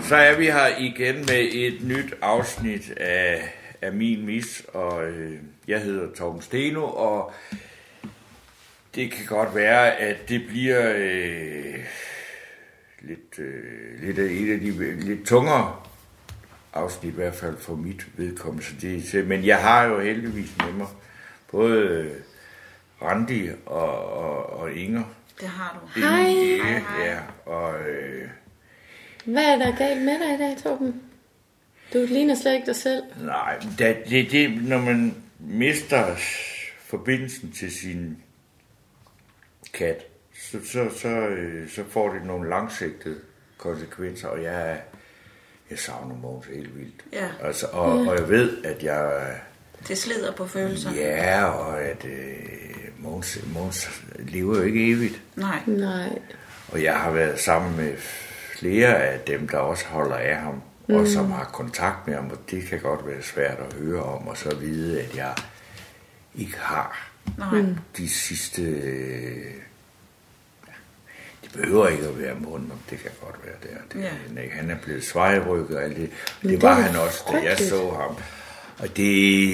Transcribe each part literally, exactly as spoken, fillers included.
Så er vi her igen med et nyt afsnit af, af Min Mis, og øh, jeg hedder Torben Steno, og det kan godt være, at det bliver øh, lidt, øh, lidt, et af de lidt tungere afsnit, i hvert fald for mit vedkommende. Så det, men jeg har jo heldigvis med mig både øh, Randi og, og, og Inger. Det har du. Hej. Hej, hej. Ja, og... Øh, Hvad er der galt med dig i dag, Torben? Du ligner slet ikke dig selv. Nej, det, det, det, når man mister forbindelsen til sin kat, så, så, så, så får det nogle langsigtede konsekvenser, og jeg, jeg savner Mogens helt vildt. Ja. Altså, og, ja. og jeg ved, at jeg... Det slider på følelser. Ja, og at øh, Mogens, Mogens lever jo ikke evigt. Nej. Nej. Og jeg har været sammen med flere af dem, der også holder af ham, mm. og som har kontakt med ham, og det kan godt være svært at høre om, og så vide, at jeg ikke har Nej. de sidste... Ja, det behøver ikke at være munden, om det kan godt være der. Det, ja. Han er blevet svejrykket og alt det. Det, det var han også, da jeg så ham. Og det...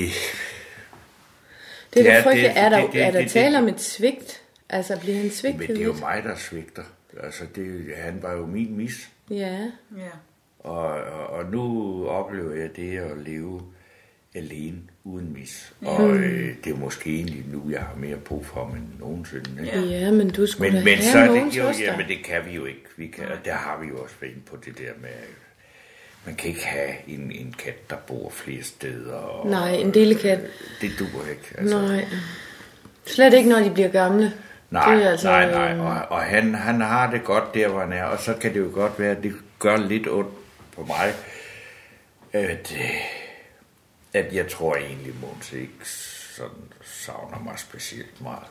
Det er det frygteligt. Er der, det, er der tale om et svigt? Altså, bliver han svigtet? Men det er jo mig, der svigter. Altså, det, han var jo min mis. Ja. Ja. Og, og, og nu oplever jeg det at leve alene, uden mis. Ja. Og øh, det er måske egentlig nu, jeg har mere brug for ham end nogensinde. Ikke? Ja. ja, men du skulle men, da men have så er nogen det jo, søster. ja, men det kan vi jo ikke. Vi kan, der har vi jo også været inde på det der med, man kan ikke have en, en kat, der bor flere steder. Og, Nej, en lille kat. Det duer ikke. Altså. Nej. Slet ikke, når de bliver gamle. Nej, det er altså, nej, nej. Og, og han, han har det godt der, hvor han er. Og så kan det jo godt være, at det gør lidt ondt på mig, at, at jeg tror egentlig, Måns ikke sådan savner mig specielt meget.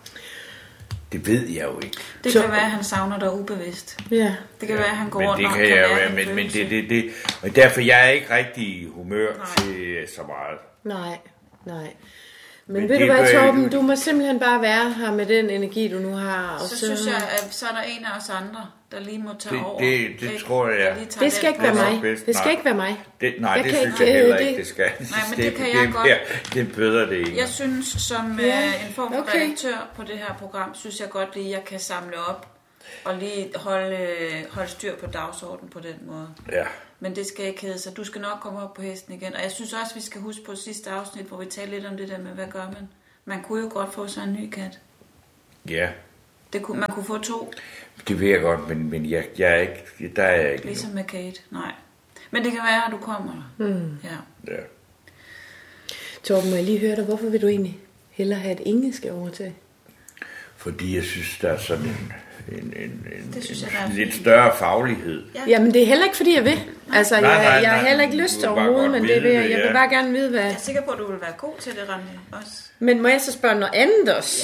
Det ved jeg jo ikke. Det kan så, være, at han savner dig ubevidst. Ja. Det kan ja, være, at han går men rundt det og kan kan jeg være være, men, men det, det, det, og derfor jeg er ikke rigtig i humør nej. til så meget. Nej, nej. Men, men ved du hvad, Torben, du må simpelthen bare være her med den energi, du nu har. Og så, så synes jeg, at så er der en af os andre, der lige må tage det, over. Det, det, det tror jeg. Det skal ikke være mig. Bedst. Det skal nej. ikke være mig. Det, nej, jeg det kan synes ikke, jeg heller det, ikke, det skal. Nej, men det, det kan det, jeg det, godt. Ja, det bøder det ikke. Jeg synes, som ja. uh, en form for okay. redaktør på det her program, synes jeg godt lige, at jeg kan samle op og lige holde, holde styr på dagsordenen på den måde. Ja. Men det skal ikke hedde sig. Du skal nok komme op på hesten igen. Og jeg synes også, vi skal huske på sidste afsnit, hvor vi talte lidt om det der med, hvad gør man? Man kunne jo godt få sig en ny kat. Ja. Det kunne, man kunne få to. Det ved jeg godt, men, men jeg, jeg er ikke, der er jeg ikke ligesom med Kate, nej. Men det kan være, at du kommer der. Mm. Ja. Ja. Torben, må jeg lige høre dig, hvorfor vil du egentlig hellere have, at Inge skal overtage? Fordi jeg synes, der er sådan en, en, en, en, det synes jeg, en lidt større faglighed. Ja. Jamen, det er heller ikke, fordi jeg vil. Altså, nej, jeg, nej, nej, jeg har heller ikke lyst overhovedet, men det vil, jeg, jeg vil bare gerne vide, hvad... Jeg er sikker på, at du vil være god til det, Randi, også. Men må jeg så spørge noget andet også?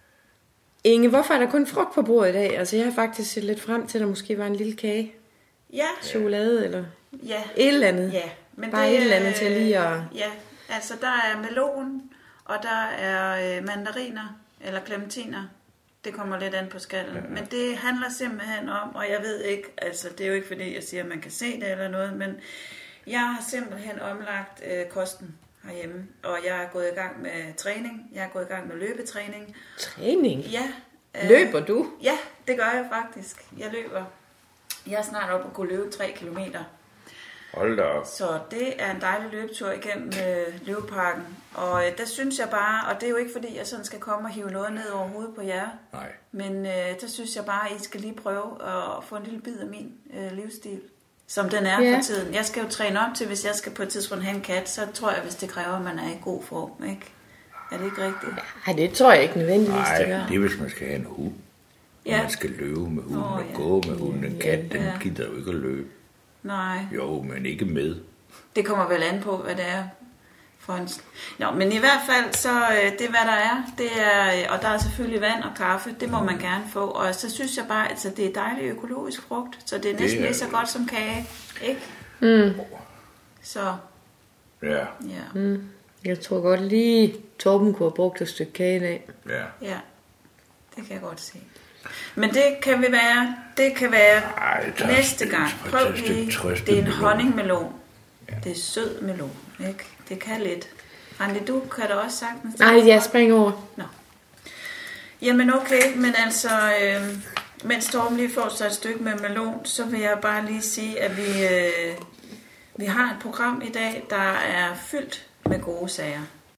Ja. Inge, hvorfor er der kun frugt på bordet i dag? Altså, jeg har faktisk set lidt frem til, at der måske var en lille kage. Ja. Chokolade, eller ja. et eller andet. Ja. Men bare det, et eller andet til lige at... Ja, altså, der er melon, og der er øh, mandariner, eller clementiner. Det kommer lidt an på skallen. Ja. Men det handler simpelthen om, og jeg ved ikke, altså det er jo ikke fordi, jeg siger, at man kan se det eller noget, men jeg har simpelthen omlagt øh, kosten herhjemme, og jeg er gået i gang med træning. Jeg er gået i gang med løbetræning. Træning? Ja. Øh, løber du? Ja, det gør jeg faktisk. Jeg løber. Jeg er snart oppe og kunne løbe tre kilometer. Hold da op. Så det er en dejlig løbetur igennem øh, Løveparken. Og øh, der synes jeg bare, og det er jo ikke fordi, jeg sådan skal komme og hive noget ned over hovedet på jer. Nej. Men øh, der synes jeg bare, at I skal lige prøve at få en lille bid af min øh, livsstil. Som den er yeah. for tiden. Jeg skal jo træne op til, hvis jeg skal på et tidspunkt have en kat, så tror jeg, hvis det kræver, at man er i god form, ikke? Er det ikke rigtigt? Nej, det tror jeg ikke nødvendigvis, Nej, det gør. det er, hvis man skal have en hund. Ja. Man skal løbe med hunden oh, og ja. gå med hunden. En kat, den ja. gider jo ikke at løbe. Nej. Jo, men ikke med. Det kommer vel an på, hvad det er for en... Nå, men i hvert fald, så det er, hvad der er. Det er, og der er selvfølgelig vand og kaffe. Det må man gerne få. Og så synes jeg bare, at altså, det er dejlig økologisk frugt. Så det er næsten lige så godt som kage. Ikke? Mm. Så... Ja. Ja. Mm. Jeg tror godt lige, Torben kunne have brugt et stykke kage i dag. Ja. Ja, det kan jeg godt se. Men det kan vi være, det kan være Ej, der næste er gang. et Prøv stykke lige. trøste Det er en melon. honningmelon. Ja. Det er sød melon, ikke? Det kan lidt. Randi, du kan da også sagtens. Nej, jeg springer over. Nå. Jamen okay, men altså, øh, mens Torben lige får sig et stykke med melon, så vil jeg bare lige sige, at vi, øh, vi har et program i dag, der er fyldt med gode sager.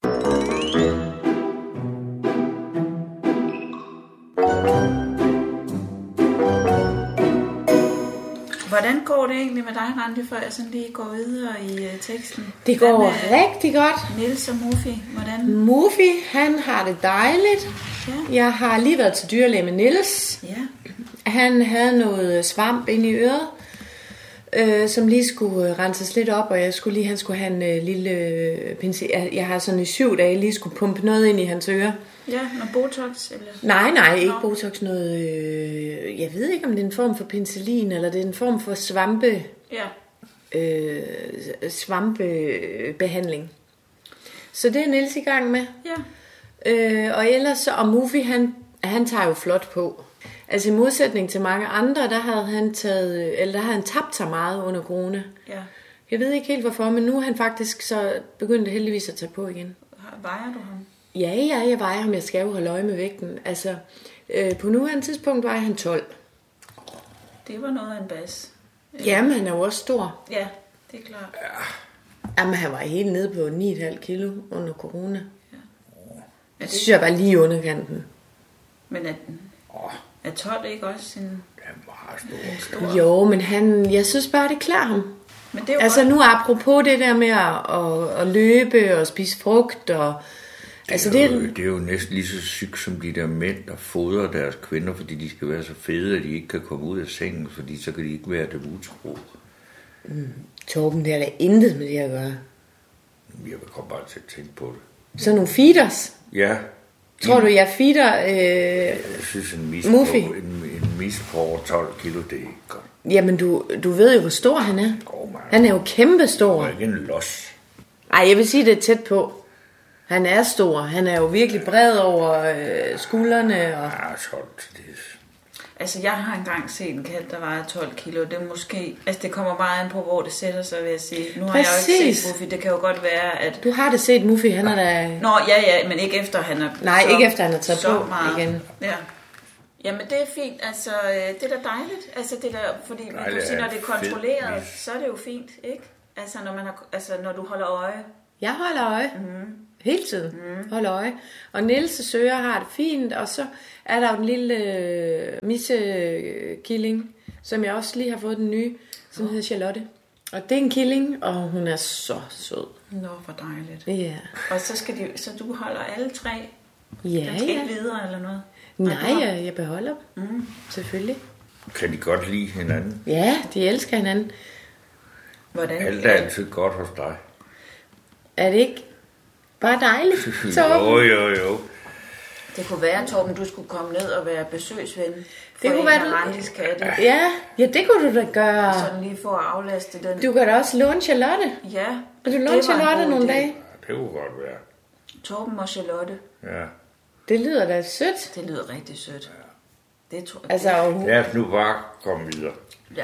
Hvordan går det egentlig med dig, Randi, før jeg sådan lige går videre i uh, teksten? Det går Hvad med rigtig godt. Niels og Mufi, hvordan? Mufi, han har det dejligt. Ja. Jeg har lige været til dyrlæge med Niels. Ja. Han havde noget svamp inde i øret, øh, som lige skulle øh, renses lidt op, og jeg skulle lige, han skulle have en øh, lille øh, pincel. Jeg, jeg har sådan i syv dage lige skulle pumpe noget ind i hans øre. Ja, noget Botox? Eller? Nej, nej, ikke Nå. Botox. Noget, øh, jeg ved ikke, om det er en form for penicillin, eller det er en form for svampe, Ja. øh, svampebehandling. Så det er Niels i gang med. Ja. Øh, og ellers så, og Mufi, han, han tager jo flot på. Altså i modsætning til mange andre, der havde han taget, eller der havde han tabt sig meget under corona. Ja. Jeg ved ikke helt hvorfor, men nu er han faktisk så begyndt heldigvis at tage på igen. Vejer du ham? Ja, ja, jeg vejer ham. Jeg skal jo holde øje med vægten. Altså, øh, på nuværende tidspunkt vejer han tolv. Det var noget af en bas. Jamen, han er jo også stor. Ja, det er klart. Jamen, han var helt nede på ni komma fem kilo under corona. Ja. Det, det synes jeg var lige i underkanten. Men er, er tolv ikke også en, Det er meget en stor. stor... Jo, men han, jeg synes bare, det klæder ham. Men det er jo Altså godt. nu apropos det der med at, at, at løbe og spise frugt og... Det, Altså, er det, jo, det er jo næsten lige så sygt som de der mænd, der fodrer deres kvinder, fordi de skal være så fede, at de ikke kan komme ud af sengen, fordi så kan de ikke være dem utro. Torben, det er da intet med det at gøre. Jeg vil komme bare til at tænke på det. Så nogle feeders. Ja. Tror du, jeg feeder... Øh... Jeg synes, en mis, Muffy. på, en, en mis på over tolv kilo, det er ikke godt. Jamen, du, du ved jo, hvor stor han er. Oh, man. Han er jo kæmpe Det stor. er ikke en los. Ej, jeg vil sige, det er tæt på. Han er stor. Han er jo virkelig bred over øh, skuldrene. Og... Ja, tolv, det er... Altså, jeg har engang set en kat, der vejer tolv kilo. Det er måske... Altså, det kommer meget an på, hvor det sætter sig, vil jeg sige. Nu har Præcis. jeg jo ikke set Muffy. Det kan jo godt være, at... Du har da set Muffy, han er da... Nå, ja, ja, men ikke efter, han er... Nej, så, ikke efter, han er taget så på meget. igen. Ja. Jamen, det er fint. Altså, øh, det er da dejligt. Altså, det er da... Fordi, man Dejligt kan sige, er når det er fedt, kontrolleret, mis. så er det jo fint, ikke? Altså, når, man har, altså, når du holder øje. Jeg holder øje. Mm. Hele tiden. Mm. Holder øje. Og Niels søger har det fint. Og så er der jo den lille øh, missekilling, som jeg også lige har fået den nye, som oh. hedder Charlotte. Og det er en killing, og hun er så sød. Nå, hvor dejligt. Ja. Og så skal de, så du holder alle tre? Ja, Den skal ja. ikke videre eller noget? Nej, jeg, jeg beholder dem. Mm. Selvfølgelig. Kan de godt lide hinanden? Ja, de elsker hinanden. Hvordan? Alt er altid godt hos dig. Er det ikke bare dejligt? Jo, jo, jo. Det kunne være, Torben, du skulle komme ned og være besøgsven. Det kunne være, du... Randis katte. Ja, ja, det kunne du da gøre. Sådan lige for at aflaste den. Du kan da også låne Charlotte. Ja. Vil du det låne var en Charlotte god nogle idé. dage? Ja, det kunne godt være. Torben og Charlotte. Ja. Det lyder da sødt. Det lyder rigtig sødt. Det tror jeg. Altså, og hun... Lad os nu bare komme videre. Ja.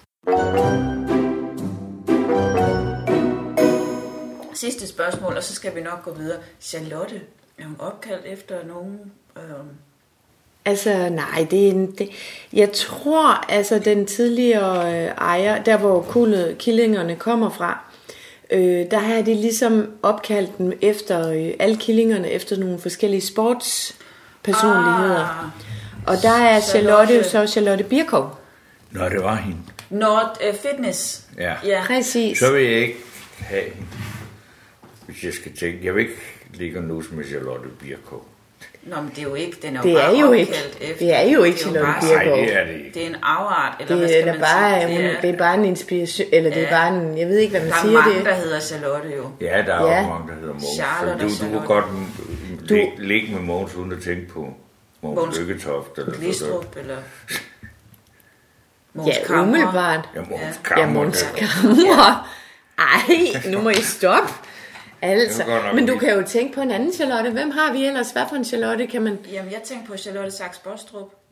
Sidste spørgsmål, og så skal vi nok gå videre. Charlotte, er hun opkaldt efter nogen? Øhm... Altså, nej, det er en, det, jeg tror, altså den tidligere øh, ejer, der hvor kullet, killingerne kommer fra, øh, der har de ligesom opkaldt dem efter, øh, alle killingerne efter nogle forskellige sportspersonligheder. Ah, og der er Charlotte jo Charlotte. så Charlotte Birkow. Nå, det var hende. Not uh, Fitness. Ja. Ja. Præcis. Så vil jeg ikke have hende. Hvis jeg skal tænke, jeg vil ikke ligge og nus med Charlotte Birkow. Nå, men det er jo ikke, den er jo Det bare er jo ikke, opkaldt efter. det er jo ikke Det Charlotte bare- Birkow. Nej, det er det ikke. Det er en afart, eller hvad Det skal er, man da bare, sige? hun, det er bare en inspiration, eller det er bare en, jeg ved ikke, hvad man Der er siger mange, det. der hedder Charlotte jo. Ja, der er Ja. også mange, der hedder Mogens. Charlotte Så og du, du Charlotte. kunne godt mm, ligge, ligge med Mogens, uden at tænke på Mogens Mogens Lykketoft. Eller sådan noget. Glistrup, eller Mogens Ja, Kammer. umiddelbart. Ja, Mogens Ja. Kammer. Ja, Måns der- Kammer. Ej, nu må I stoppe. Altså, Det var godt nok men du vildt. kan jo tænke på en anden Charlotte. Hvem har vi ellers? Hvad for en Charlotte kan man... Jamen, jeg tænkte på Charlotte Sachs Bostrup.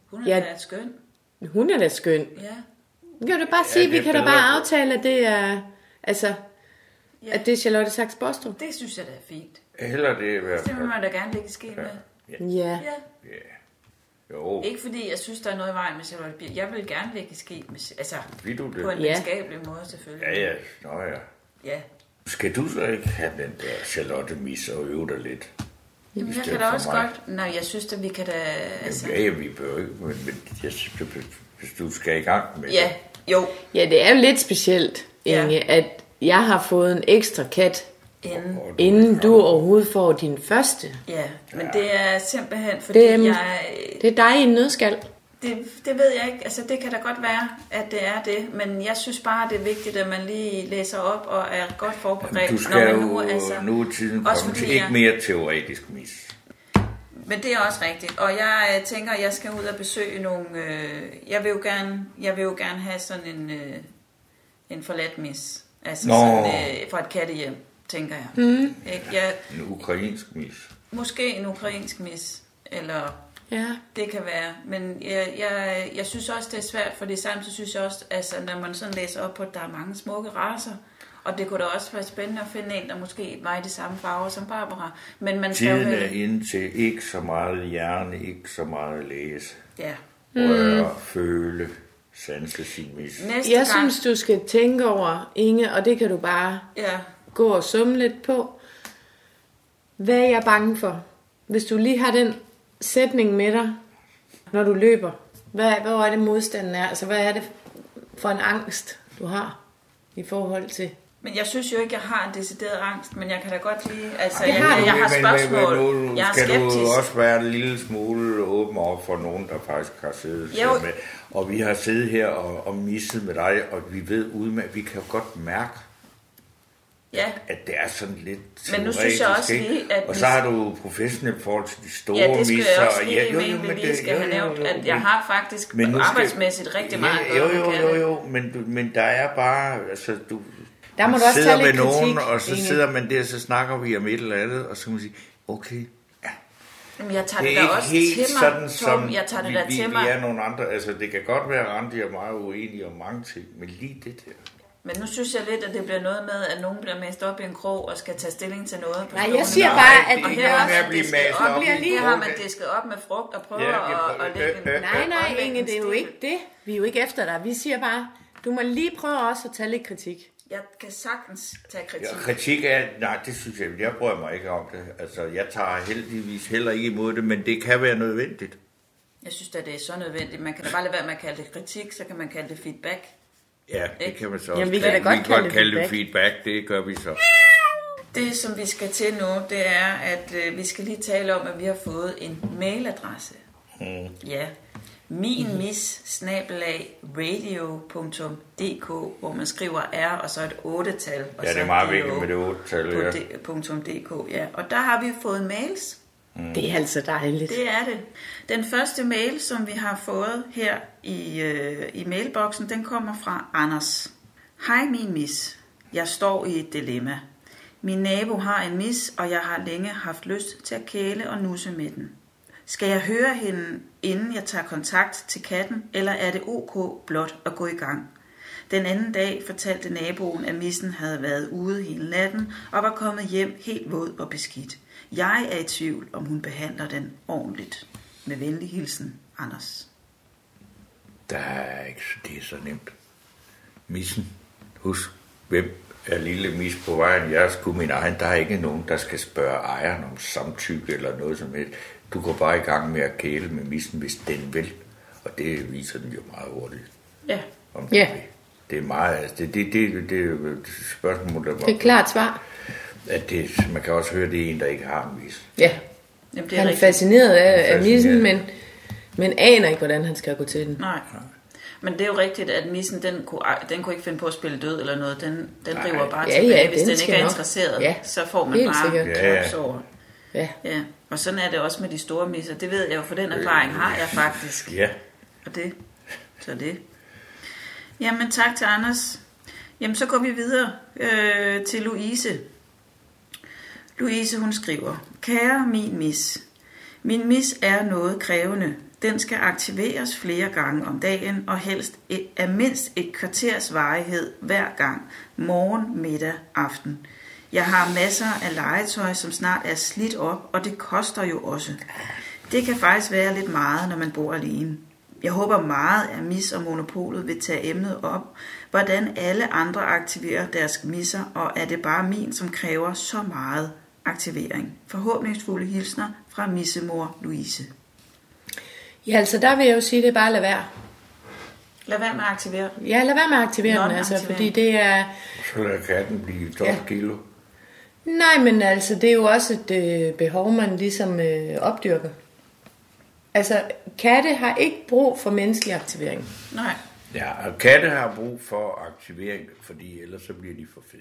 Hun er Ja. da skøn. Hun er da skøn. Ja. Kan du bare sige, det vi er kan da bedre. bare aftale, at det er, altså, Ja. at det er Charlotte Sachs Bostrup? Det synes jeg da er fint. Heller det i hvert Det vil fald. man da gerne lægge ske med. Ja. Ja. Ja. Jo, Ikke fordi jeg synes, der er noget i vejen med Charlotte Birk. Jeg vil gerne lægge ske med, altså vil du det? på en Ja. venskabelig måde selvfølgelig. Ja, ja. Nå ja. Ja. Skal du så ikke have den der Charlotte-mis og øve dig lidt? Jamen, I jeg stedet kan da for også mig? godt... Nej, jeg synes at vi kan da... Altså, Ja, ja, vi bør ikke, men, men jeg synes, at hvis du skal i gang med ja, jo. Ja, det er jo lidt specielt, Ja. Inge, at jeg har fået en ekstra kat, Inden. og inden du overhovedet får din første. Ja, men det er simpelthen fordi Det er, jeg... det er dig i en nødskal. Det, det ved jeg ikke. Altså, det kan da godt være, at det er det. Men jeg synes bare, det er vigtigt, at man lige læser op og er godt forberedt. Du skal når man jo nu, altså, nu er tiden også kommet fordi til ikke jeg- mere teoretisk mis. Men det er også rigtigt. Og jeg øh, tænker, at jeg skal ud og besøge nogle... Øh, jeg, vil jo gerne, jeg vil jo gerne have sådan en, øh, en forladt mis. Altså Nå. sådan øh, fra et kattehjem, tænker jeg. Mm. Ikke? Jeg. En ukrainsk mis. Måske en ukrainsk mis, eller... Ja. Det kan være, men jeg, jeg, jeg synes også, det er svært, fordi samtidig synes jeg også, altså, når man sådan læser op på, at der er mange smukke racer, og det kunne da også være spændende at finde en, der måske var i de samme farver som Barbara. Men man skal jo Tiden er have... inde til ikke så meget hjerne, ikke så meget læse. Ja. Røre, føle, sanse sin mis. Næste Jeg gang... synes, du skal tænke over, Inge, og det kan du bare Ja, gå og summe lidt på. Hvad er jeg bange for? Hvis du lige har den sætning med dig, når du løber. Hvad, hvad er det modstanden er? Altså, hvad er det for en angst, du har i forhold til? men jeg synes jo ikke, jeg har en decideret angst, men jeg kan da godt lide... Altså, Det jeg, har jeg, du. jeg har Men- spørgsmål. Men, men nu jeg er skal skeptisk. du også være en lille smule åben over for nogen, der faktisk har siddet Jo. her med. Og vi har siddet her og, og misset med dig, og vi ved udmærket, vi kan jo godt mærke, Ja, at det er sådan lidt Men nu synes jeg også teoretisk, lige, ikke? at Og vi- så har du professionelt forhold til de store ja, det skal misser. jeg også lige ja, jo, med, jo, vi men lige det- skal jo, have jo, nævnt, jo, at men- jeg har faktisk Men nu skal- arbejdsmæssigt rigtig meget ja, jo, godt jo, med jo, katte. jo, men, du- men der er bare, altså du Der må du også sidder tage med lidt nogen, kritik, og så Inge. sidder man der, så snakker vi om et eller andet, og så kan man sige, okay, ja, Jamen, jeg tager det det, er da ikke også helt til mig, sådan, Tom. som Jeg tager det vi, da vi, til vi mig. er nogle andre, altså det kan godt være, at Randi er meget uenige om mange ting, men lige det der. Men nu synes jeg lidt, at det bliver noget med, at nogen bliver mast op i en krog og skal tage stilling til noget. På Nej, stående jeg siger fod. bare, at det Og er her ikke har noget med man at blive disket mast op, op bliver i lige- det har man krogen. disket op med frugt og prøver Ja, vi at, prøver- at lægge en... øh, øh, Nej, nej, grundlæggende Inge, det er jo stil. ikke det. Vi er jo ikke efter dig. Vi siger bare, du må lige prøve også at tage lidt kritik. Jeg kan sagtens tage kritik. Ja, kritik er, nej, det synes jeg, jeg bryder mig ikke om det. Altså, jeg tager heldigvis heller ikke imod det, men det kan være nødvendigt. Jeg synes da, det er så nødvendigt. Man kan da bare lade være med at kalde det kritik, så kan man kalde det feedback. Ja, det kan man så også. Jamen, vi kan da godt vi kalde godt det kalde det feedback. feedback, det gør vi så. Det, som vi skal til nu, det er, at øh, vi skal lige tale om, at vi har fået en mailadresse. Hmm. Ja. minmis snabelag radio punktum d k, hvor man skriver R og så et otte-tal. Og Ja, så det er meget D vigtigt O med det otte-tal, på ja. d- punktum .dk, ja. Og der har vi fået mails. Det er altså dejligt. Det er det. Den første mail, som vi har fået her i, øh, i mailboksen, den kommer fra Anders. Hej min mis. Jeg står i et dilemma. Min nabo har en mis, og jeg har længe haft lyst til at kæle og nusse med den. Skal jeg høre hende, inden jeg tager kontakt til katten, eller er det ok blot at gå i gang? Den anden dag fortalte naboen, at missen havde været ude hele natten og var kommet hjem helt våd og beskidt. Jeg er i tvivl, om hun behandler den ordentligt. Med venlig hilsen, Anders. Der er ikke, det er så nemt. Missen. Husk, hvem er lille mis på vejen? Jeg er sgu min egen. Der er ikke nogen, der skal spørge ejeren om samtykke eller noget som helst. Du går bare i gang med at kæle med missen, hvis den vil. Og det viser den jo meget hurtigt. Ja. Om Ja. det, det er meget, altså det, det, det, det er jo et spørgsmål, der Det er et klart svar. at det, man kan også høre, det er en, der ikke har en mis. Ja, Jamen, det er han er rigtigt. fascineret af, af missen, men, Fascineret. men aner ikke, hvordan han skal gå til den. Nej. Men det er jo rigtigt, at missen, den kunne, den kunne ikke finde på at spille død eller noget. Den, den Nej. river bare Ja, tilbage. ja, Hvis den den skal ikke er nok. interesseret, Ja, så får man helt bare sikkert. Ja, ja. klaps over. Ja. Ja. Og sådan er det også med de store misser. Det ved jeg jo, for den erfaring har jeg faktisk. Ja, Og det, så det. Jamen tak til Anders. Jamen så går vi videre øh, til Louise. Louise hun skriver: Kære min mis. Min mis er noget krævende. Den skal aktiveres flere gange om dagen, og helst af mindst et kvarters varighed hver gang, morgen, middag, aften. Jeg har masser af legetøj, som snart er slidt op, og det koster jo også. Det kan faktisk være lidt meget, når man bor alene. Jeg håber meget, at Mis og Monopolet vil tage emnet op, hvordan alle andre aktiverer deres misser, og er det bare min, som kræver så meget aktivering. Forhåbningsfulde hilsner fra missemor Louise. Ja, altså der vil jeg jo sige, det er bare at lade være. Lad være med at aktivere den. Ja, lad være med at aktivere den, altså, fordi det er... Så lader katten blive tolv ja. kilo. Nej, men altså, det er jo også et øh, behov, man ligesom øh, opdyrker. Altså, katte har ikke brug for menneskelig aktivering. Nej. Ja, og katte har brug for aktivering, fordi ellers så bliver de for fede.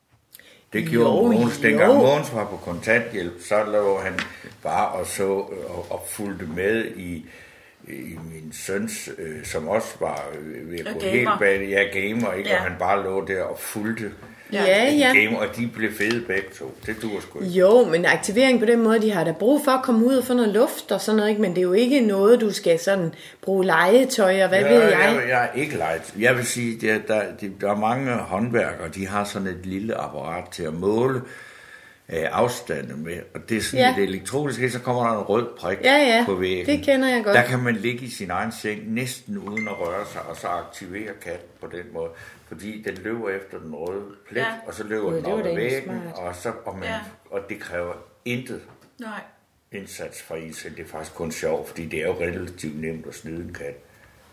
Det gjorde Mogens. Dengang Mogens var på kontanthjælp, så lå han bare og så og, og fulgte med i, i min søns, øh, som også var øh, ved at gå helt bag, ja, gamer, ikke? Ja. Og han bare lå der og fulgte ja, ja. gamer, og de blev fede begge to. Det duer sgu ikke. Jo, men aktivering på den måde, de har da brug for at komme ud og få noget luft og sådan noget, ikke? Men det er jo ikke noget, du skal sådan bruge legetøj og hvad ja, ved jeg. Jeg, jeg er ikke leget. Jeg vil sige, at der, der, der er mange håndværkere, de har sådan et lille apparat til at måle øh, afstande med, og det er sådan ja. det elektroniske, så kommer der en rød prik ja, ja. på væggen. Det kender jeg godt. Der kan man ligge i sin egen seng næsten uden at røre sig, og så aktivere katten på den måde. Fordi den løber efter den røde plet, ja. og så løber den op ad væggen, og, så, og, man, ja. og det kræver intet Nej. indsats fra en selv. Det er faktisk kun sjovt, fordi det er jo relativt nemt at snyde en kat.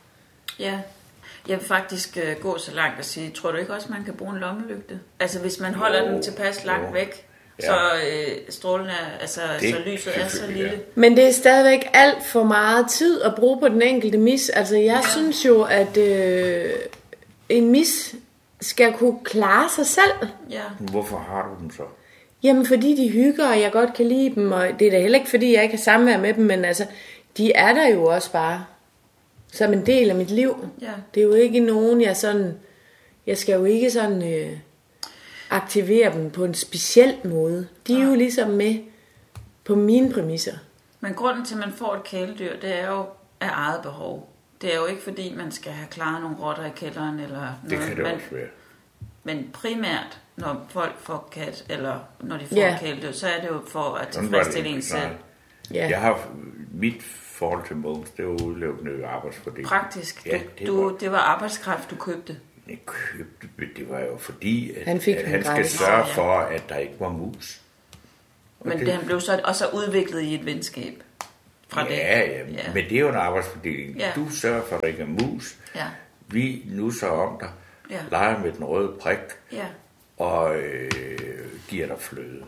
Ja, jeg vil faktisk uh, gå så langt og sige, tror du ikke også, man kan bruge en lommelygte? Altså hvis man holder jo, den tilpas langt jo. væk, ja. så øh, strålen er, altså det, så lyset er så lille. Ja. Men det er stadigvæk alt for meget tid at bruge på den enkelte mis. Altså jeg ja. synes jo, at... Øh, en mis skal kunne klare sig selv. Ja. Hvorfor har du dem så? Jamen, fordi de hygger, og jeg godt kan lide dem, og det er da heller ikke, fordi jeg ikke har samvær med dem, men altså, de er der jo også bare som en del af mit liv. Ja. Det er jo ikke nogen, jeg sådan, jeg skal jo ikke sådan øh, aktivere dem på en speciel måde. De er ja. jo ligesom med på mine præmisser. Men grunden til, at man får et kæledyr, det er jo af eget behov. Det er jo ikke fordi, man skal have klaret nogle rotter i kælderen eller noget. Det kan det man, også være. Men primært, når folk får kat, eller når de får ja. et kæledyr, så er det jo for at tilfredsstille en selv. Ja. Jeg har mit forhold til Mogens, det var udelukkende arbejdsfordeling. Praktisk. Ja, det, du, var, det var arbejdskraft, du købte. Jeg købte, det var jo fordi, at han, fik at han skal sørge for, at der ikke var mus. Og men det, det, han blev så også udviklet i et venskab. Fra ja, det. ja, ja, men det er jo en arbejdsfordeling. Ja. Du sørger for, at der ikke er mus. Ja. Vi nusser om dig, ja. leger med den røde prik, ja. og øh, giver dig fløde.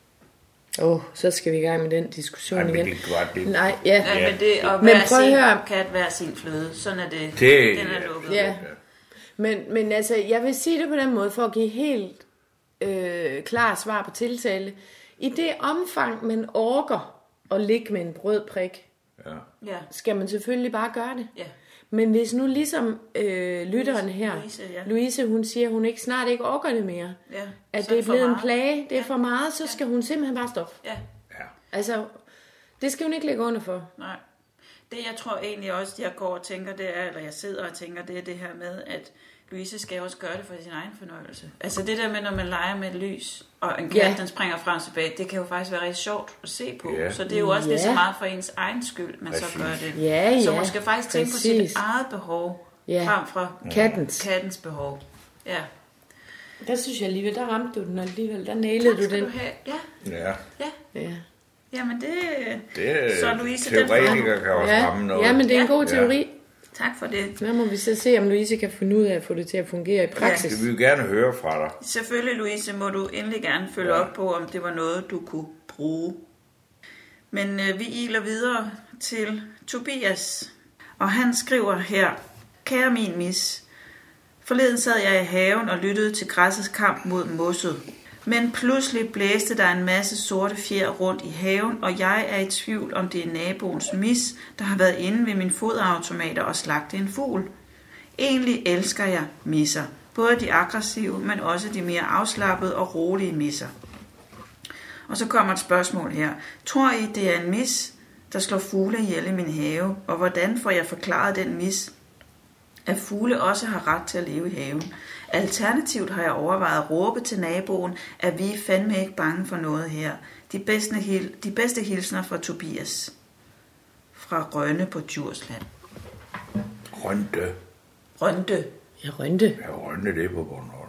Åh, oh, så skal vi i gang med den diskussion Ej, igen. Det var det. Nej, ja. ja. Men det at men prøv at høre. Kat hver sin fløde, sådan er det. det den er lukket. Ja. Men, men altså, jeg vil sige det på den måde, for at give helt øh, klar svar på tiltale. I det omfang, man orker at ligge med en rød prik, ja. Ja. skal man selvfølgelig bare gøre det. Ja. Men hvis nu ligesom øh, lytteren her, Louise, ja. Louise, hun siger, hun ikke snart ikke orker det mere, ja. at det er blevet meget. en plage, det er ja. for meget, så ja. skal hun simpelthen bare stoppe. Ja. Ja. Altså, det skal hun ikke lægge under for. Nej. Det jeg tror egentlig også, jeg går og tænker, det er, eller jeg sidder og tænker, det er det her med, at Louise skal også gøre det for sin egen fornøjelse. Altså det der med, når man leger med et lys, og en kat, ja. den springer frem og tilbage, det kan jo faktisk være rigtig sjovt at se på. Ja. Så det er jo også ja. lige så meget for ens egen skyld, man præcis. så gør det. Ja, ja. Så man skal faktisk tænke præcis. på sit eget behov, ja. frem for kattens. kattens behov. Ja. Der synes jeg alligevel, der ramte du den alligevel, der nælede du den. Du ja. Ja. Ja. Ja. Jamen det, det så Louise, teoretikere kan også ja. ramme noget. Ja, men det er en ja. god teori. Ja. Tak for det. Nu må vi så se, om Louise kan finde ud af at få det til at fungere i praksis. Ja. Det vil vi gerne høre fra dig. Selvfølgelig, Louise, må du endelig gerne følge ja. op på, om det var noget, du kunne bruge. Men øh, vi iler videre til Tobias, og han skriver her: Kære min mis, forleden sad jeg i haven og lyttede til græssets kamp mod mosset. Men pludselig blæste der en masse sorte fjer rundt i haven, og jeg er i tvivl, om det er naboens mis, der har været inde ved min foderautomater og slagte en fugl. Egentlig elsker jeg misser, både de aggressive, men også de mere afslappede og rolige misser. Og så kommer et spørgsmål her. Tror I, det er en mis, der slår fugle ihjel i min have, og hvordan får jeg forklaret den mis, at fugle også har ret til at leve i haven. Alternativt har jeg overvejet at råbe til naboen, at vi er fandme ikke bange for noget her. De bedste, hil- de bedste hilsner fra Tobias. Fra Rønne på Djursland. Rønte. Rønte. Ja, Rønte. Ja, Rønte, det er på Bornholm.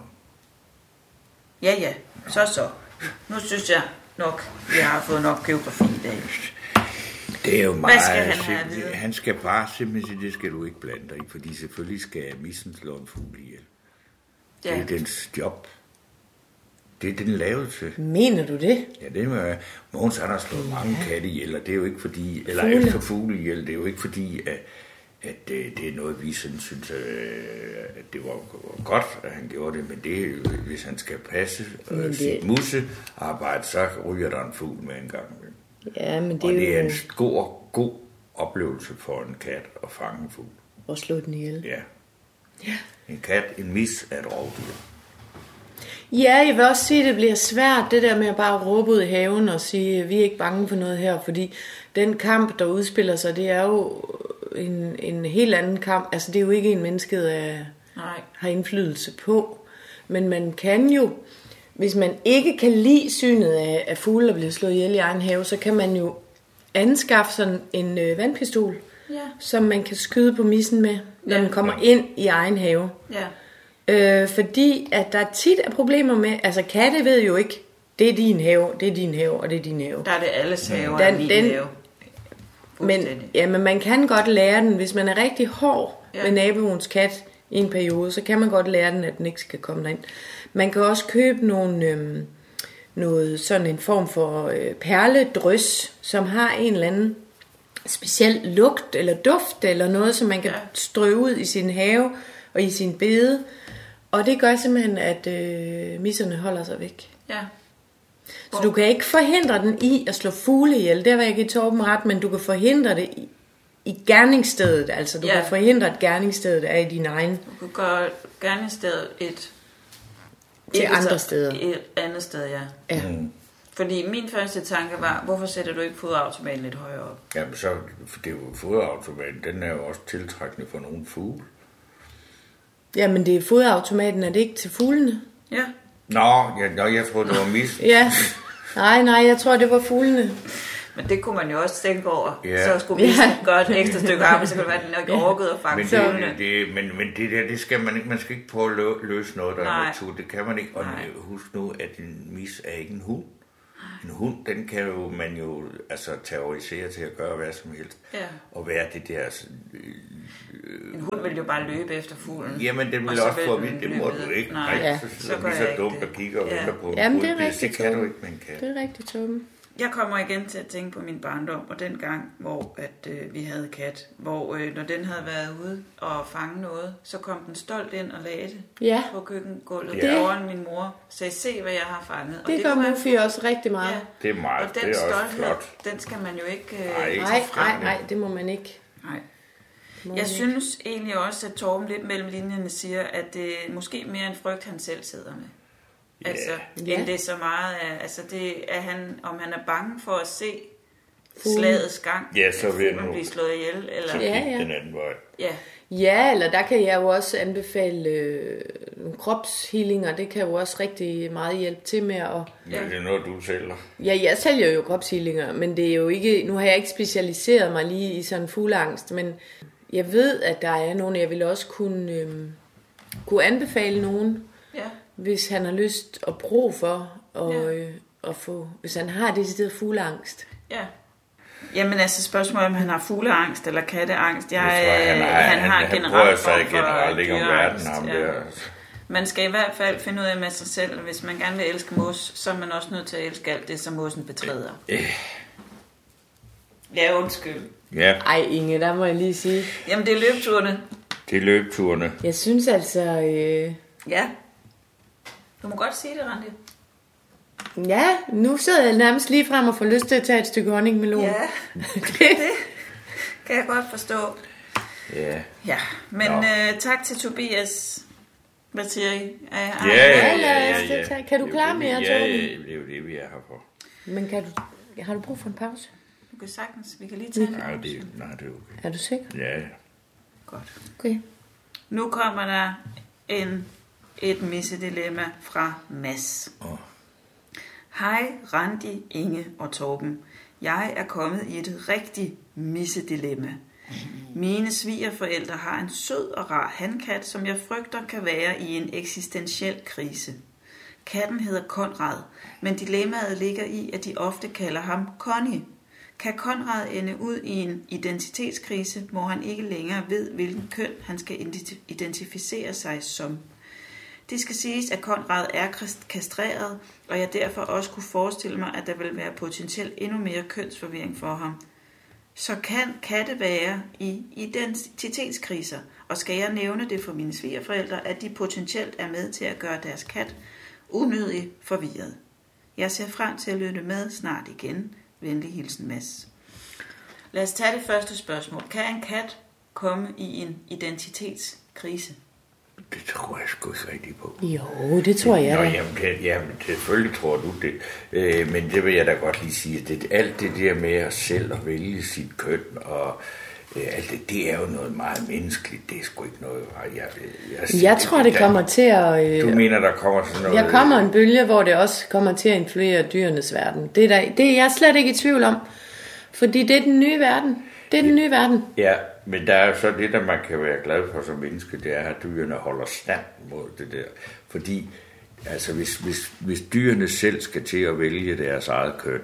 Ja, ja. Så så. Nu synes jeg nok, vi har fået nok geografi i dag. Det er jo meget... skal han have at vide? Han skal bare simpelthen sige, det skal du ikke blande dig i, fordi selvfølgelig skal missen slå en fugl ihjel. Ja. Det er dens job. Det er den lavet til. Mener du det? Ja, det er Mogens, han har slået mange katte ihjel, og det er jo ikke fordi, eller Fugle. efter fugle ihjel, det er jo ikke fordi, at, at det, det er noget, vi sådan synes, at det var godt, at han gjorde det, men det, hvis han skal passe øh, det- sit musearbejde, så ryger der en fugl med en gang. Ja, men det Og er det er jo en stor, god oplevelse for en kat at fange en fugl. at slå den ihjel. Ja. En kat, en mis er et rovdyr. Ja, jeg vil også sige, at det bliver svært, det der med at bare råbe ud i haven og sige, at vi er ikke bange for noget her, fordi den kamp, der udspiller sig, det er jo en, en helt anden kamp. Altså, det er jo ikke en, mennesket er, Nej. har indflydelse på. Men man kan jo, hvis man ikke kan lide synet af, af fugle, der bliver slået ihjel i egen have, så kan man jo anskaffe sådan en øh, vandpistol, Ja. som man kan skyde på missen med, når Ja. man kommer ind i egen have. Ja. Øh, fordi at der tit er problemer med, altså katte ved jo ikke, det er din have, det er din have, og det er din have. Der er det alles have, Den- og min den- have. Men, Fuldstændig. ja, men man kan godt lære den, hvis man er rigtig hård Ja. ja. med naboens kat i en periode, så kan man godt lære den, at den ikke skal komme derind. Man kan også købe nogle, øhm, noget, sådan en form for øh, perledrys, som har en eller anden speciel lugt eller duft eller noget, som man kan Ja. ja. strø ud i sin have og i sin bede. Og det gør simpelthen, at øh, misserne holder sig væk. Ja. Så du kan ikke forhindre den i at slå fugle ihjel. Der vil jeg give Torben ret, men du kan forhindre det i, i gerningsstedet. Altså du Ja. ja. kan forhindre, at gerningsstedet er i din egen Du kan gøre gerningsstedet et... til ikke andre så- steder. Et andet sted, ja. Ja. Mm. Fordi min første tanke var, hvorfor sætter du ikke fodautomaten lidt højere op? Jamen så, det er jo foderautomaten, den er jo også tiltrækkende for nogle fugle. ja, men det er fodautomaten, er det ikke til fuglene? Ja. Nå, ja, nå jeg troede, det var mis. Ja. Nej, nej, jeg tror, det var fuglene. Men det kunne man jo også tænke over. Ja. Så skulle vi Ja. gøre et ekstra stykke arbejde, så kunne det være, at den ikke orkede at fange Men det, fuglene. det, men, men det der, det skal man ikke. Man skal ikke prøve at lø- løse noget, der Nej. er natur. Det kan man ikke. Og Nej. husk nu, at en mis er ikke en hund. En hund, den kan jo man jo altså terrorisere til at gøre hvad som helst. Ja. Og være det der... altså, En hund vil jo bare løbe efter fuglen. Jamen, den Og vil så også vil få at den vide, det løbe må videre. du ikke. Nej, Nej, så så sidder gør vi jeg så ikke dumt det. og kigger og Ja. venter på en Jamen, det er fugl. rigtigt, Det kan du Torben. ikke med en kat. Det er rigtigt, Torben. Jeg kommer igen til at tænke på min barndom, og den gang, hvor at, øh, vi havde kat, hvor øh, når den havde været ude og fange noget, så kom den stolt ind og lagde det Ja, på køkkengulvet Ja. foran min mor, sagde, se hvad jeg har fanget. Og det gør kunne være- Muffy også rigtig meget. Ja. Det er meget, Og den det er også stolthed, flot. den skal man jo ikke øh, Nej, ikke. Nej, tage fra. nej, nej, det må man ikke. Nej. Må Jeg man synes egentlig også, at Torben lidt mellem linjerne siger, at det er måske mere en frygt, han selv sidder med. Ja. Altså, Ja. end det er så meget af, altså det er han, om han er bange for at se Fuglen. slagets gang, Ja, så vil at fuglen nu- blive slået ihjel, Så eller, gik Ja, ja. den anden vej. ja, Ja, eller der kan jeg jo også anbefale øh, nogle kropshealinger. Det kan jo også rigtig meget hjælpe til med at... Men det er noget, du sælger. Ja, jeg sælger jo kropshealinger, men det er jo ikke... Nu har jeg ikke specialiseret mig lige i sådan fugleangst, men jeg ved, at der er nogen, jeg vil også kunne, øh, kunne anbefale nogen, ja, hvis han har lyst og brug for at, Ja. øh, at få... Hvis han har decideret fugleangst. ja. Jamen altså spørgsmålet om han har fugleangst eller katteangst. Jeg, Jeg tror, han øh, har, han, har han, han generelt prøver sig form for generelt ikke om verden, dyreangst, ham ja. der. Man skal i hvert fald finde ud af med sig selv, at hvis man gerne vil elske mos, så er man også nødt til at elske alt det, som mosen betræder. Øh. Ja, undskyld. Ja, Ej, Inge, der må jeg lige sige. Jamen, det er løbeturene. det er løbeturene. Jeg synes altså... Øh, Ja. Du må godt sige det, Randi. ja, nu sidder jeg nærmest lige frem og får lyst til at tage et stykke honningmelon. Ja, det, kan jeg godt forstå. Ja. Ja, men Nå. øh, tak til Tobias. Hvad siger I? Er, er, Ja, ja, ja, lad ja, os ja. det tage. Kan du Det er jo klare det, vi- mere, Ja, Torben? ja, det er jo det, vi er her for. Men kan du, har du brug for en pause? Du kan sagtens, vi kan lige tage Nej, en det, pause. nej, det er okay. Er du sikker? Ja, Godt. Okay. Nu kommer der en, et missedilemma fra Mads. Åh. Hej Randi, Inge og Torben. Jeg er kommet i et rigtig missedilemma. Mine svigerforældre har en sød og rar hankat, som jeg frygter kan være i en eksistentiel krise. Katten hedder Konrad, men dilemmaet ligger i, at de ofte kalder ham Connie. Kan Konrad ende ud i en identitetskrise, hvor han ikke længere ved, hvilken køn han skal identificere sig som? Det skal siges, at Konrad er kastreret, og jeg derfor også kunne forestille mig, at der vil være potentielt endnu mere kønsforvirring for ham. Så kan katte være i identitetskriser, og skal jeg nævne det for mine svigerforældre, at de potentielt er med til at gøre deres kat unødigt forvirret. Jeg ser frem til at lytte med snart igen. Venlig hilsen, Mads. Lad os tage det første spørgsmål. Kan en kat komme i en identitetskrise? Det tror jeg sgu ikke rigtig på. Jo, det tror jeg Nå, da. jamen, det, jamen, selvfølgelig tror du det. Øh, men det vil jeg da godt lige sige. Det, alt det der med at selv at vælge sit køn, og øh, alt det, det er jo noget meget menneskeligt. Det er sgu ikke noget... Jeg, jeg, jeg, Jeg tror, det kommer til at... Øh, Du mener, der kommer sådan noget... Der kommer en bølge, hvor det også kommer til at influere dyrenes verden. Det er, der, det er jeg slet ikke i tvivl om. Fordi det er den nye verden. Det er den nye verden. Ja, men der er så det, der man kan være glad for som menneske, det er, at dyrene holder stand mod det der. Fordi, altså, hvis, hvis, hvis dyrene selv skal til at vælge deres eget køn,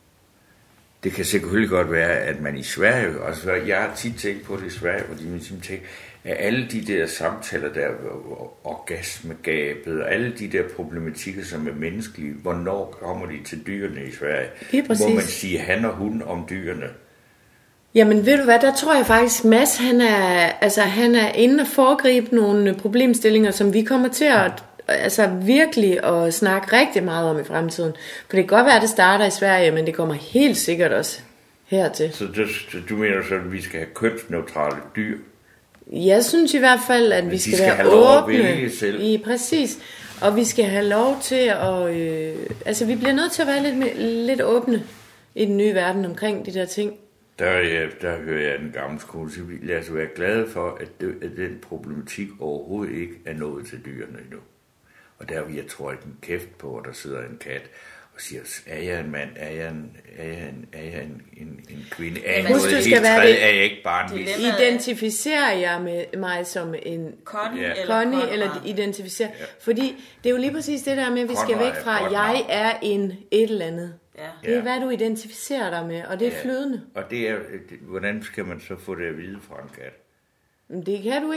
det kan selvfølgelig godt være, at man i Sverige, altså jeg har tit tænkt på det i Sverige, fordi man simpelthen tænker, at alle de der samtaler der, orgasmegabet, og alle de der problematikker, som er menneskelige, hvornår kommer de til dyrene i Sverige? Må man sige han og hun om dyrene? Jamen ved du hvad, der tror jeg faktisk, Mads, han er, altså, han er inde og foregribe nogle problemstillinger, som vi kommer til at altså, virkelig at snakke rigtig meget om i fremtiden. For det kan godt være, at det starter i Sverige, men det kommer helt sikkert også hertil. Så, det, så du mener så, at vi skal have kønsneutrale dyr? Jeg synes i hvert fald, at men vi skal, skal være åbne. I, præcis. Og vi skal have lov til at... Øh, altså vi bliver nødt til at være lidt, lidt åbne i den nye verden omkring de der ting. Der, ja, der hører jeg den gamle skole, så lad os være glade for, at, det, at den problematik overhovedet ikke er nået til dyrene endnu. Og der vil jeg tror ikke en kæft på, at der sidder en kat og siger, er jeg en mand, er jeg en, er jeg en, er jeg en, en, en kvinde, er jeg noget helt tredje, er jeg ikke bare en vis. Identificerer jeg med mig som en Connie, ja. eller, Connie, eller identificerer, ja. Fordi det er jo lige præcis det der med, at vi skal væk fra, at jeg er en et eller andet. Ja. Det er, hvad du identificerer dig med, og det er ja. flydende. Og det er, hvordan skal man så få det at vide fra en kat? Det kan du ikke.